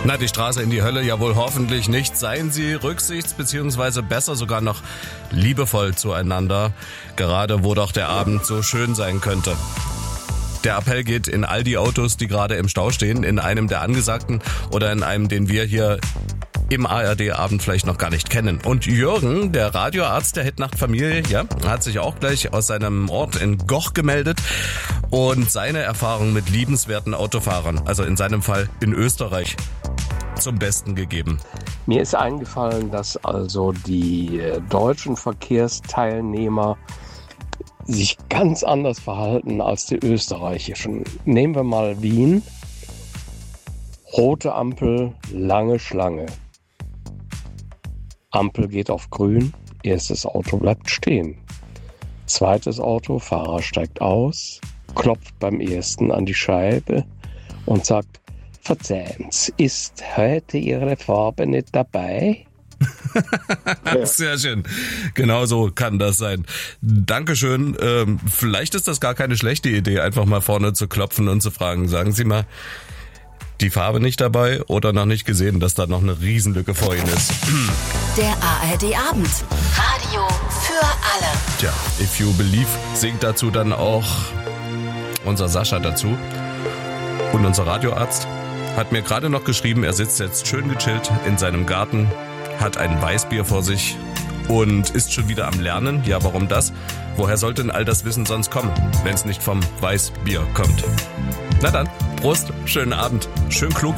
Na, die Straße in die Hölle ja wohl hoffentlich nicht. Seien Sie bzw. besser sogar noch liebevoll zueinander, gerade wo doch der Abend so schön sein könnte. Der Appell geht in all die Autos, die gerade im Stau stehen, in einem der angesagten oder in einem, den wir hier im ARD-Abend vielleicht noch gar nicht kennen. Und Jürgen, der Radioarzt der Hitnacht-Familie, ja, hat sich auch gleich aus seinem Ort in Goch gemeldet und seine Erfahrung mit liebenswerten Autofahrern, also in seinem Fall in Österreich, zum Besten gegeben. Mir ist eingefallen, dass also die deutschen Verkehrsteilnehmer sich ganz anders verhalten als die österreichischen. Nehmen wir mal Wien. Rote Ampel, lange Schlange. Ampel geht auf grün, erstes Auto bleibt stehen. Zweites Auto, Fahrer steigt aus, klopft beim ersten an die Scheibe und sagt: Verzeihen Sie, ist heute Ihre Farbe nicht dabei? Ja. Sehr schön. Genau so kann das sein. Dankeschön. Vielleicht ist das gar keine schlechte Idee, einfach mal vorne zu klopfen und zu fragen, sagen Sie mal, die Farbe nicht dabei oder noch nicht gesehen, dass da noch eine Riesenlücke vor Ihnen ist? Der ARD-Abend. Radio für alle. Tja, If You Believe singt dazu dann auch unser Sascha dazu. Und unser Radioarzt hat mir gerade noch geschrieben, er sitzt jetzt schön gechillt in seinem Garten, hat ein Weißbier vor sich und ist schon wieder am Lernen. Ja, warum das? Woher sollte denn all das Wissen sonst kommen, wenn es nicht vom Weißbier kommt? Na dann, Prost, schönen Abend, schön klug